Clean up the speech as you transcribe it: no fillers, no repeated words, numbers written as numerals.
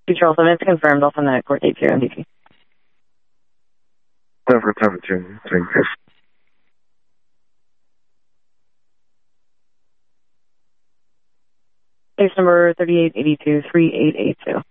Charles 7, it's confirmed. I'll send that court date to your MVP. 7-17, thank you. Case number 3882-3882.